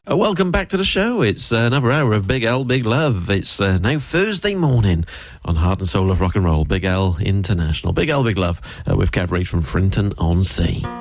Welcome back to the show. It's another hour of Big L, Big Love. It's now Thursday morning on Heart and Soul of Rock and Roll. Big L International. Big L, Big Love with Cav Reid from Frinton-on-Sea.